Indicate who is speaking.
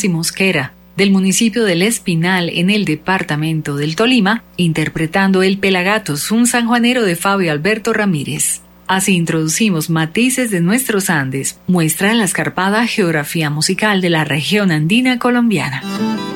Speaker 1: Maxi Mosquera, del municipio del Espinal en el departamento del Tolima, interpretando El Pelagatos, un sanjuanero de Fabio Alberto Ramírez. Así introducimos Matices de nuestros Andes, muestra la escarpada geografía musical de la región andina colombiana.